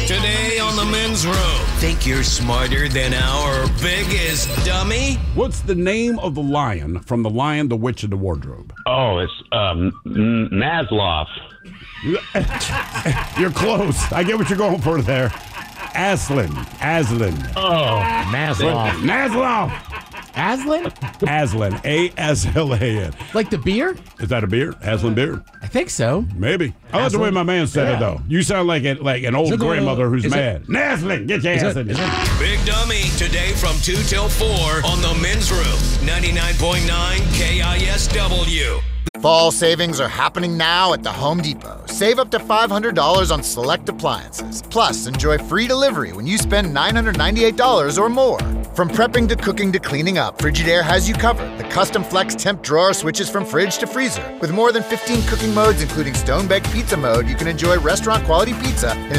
Today on the men's room. Think you're smarter than our biggest dummy? What's the name of the lion from The Lion, the Witch, and the Wardrobe? Oh, it's Maslow. You're close. I get what you're going for there. Aslan. Oh, Maslow. Aslan? Aslan. A-S-L-A-N. Like the beer? Is that a beer? Aslan beer? I think so. Maybe. I like the way my man said it, though. You sound like an old grandmother who's mad. Aslan, get your ass in there. Big Dummy, today from 2 till 4 on the men's room. 99.9 KISW. Fall savings are happening now at the Home Depot. Save up to $500 on select appliances. Plus, enjoy free delivery when you spend $998 or more. From prepping to cooking to cleaning up, Frigidaire has you covered. The custom flex temp drawer switches from fridge to freezer. With more than 15 cooking modes, including stone-baked pizza mode, you can enjoy restaurant-quality pizza in